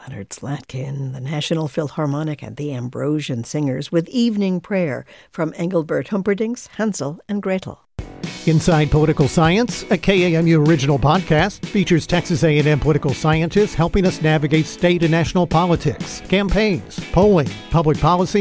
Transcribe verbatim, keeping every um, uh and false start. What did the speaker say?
Leonard Slatkin, the National Philharmonic, and the Ambrosian Singers with Evening Prayer from Engelbert Humperdinck's Hansel and Gretel. Inside Political Science, a K A M U original podcast, features Texas A and M political scientists helping us navigate state and national politics, campaigns, polling, public policy,